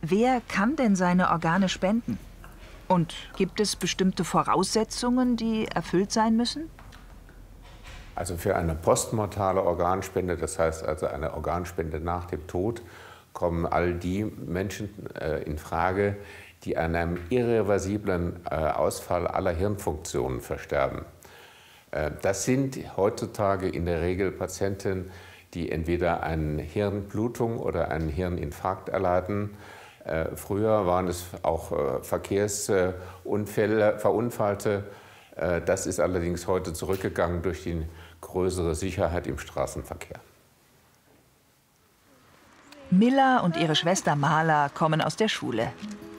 Wer kann denn seine Organe spenden? Und gibt es bestimmte Voraussetzungen, die erfüllt sein müssen? Also für eine postmortale Organspende, das heißt also eine Organspende nach dem Tod, kommen all die Menschen in Frage, die an einem irreversiblen Ausfall aller Hirnfunktionen versterben. Das sind heutzutage in der Regel Patienten, die entweder eine Hirnblutung oder einen Hirninfarkt erleiden. Früher waren es auch Verkehrsunfälle, Verunfallte. Das ist allerdings heute zurückgegangen durch die größere Sicherheit im Straßenverkehr. Milla und ihre Schwester Marla kommen aus der Schule.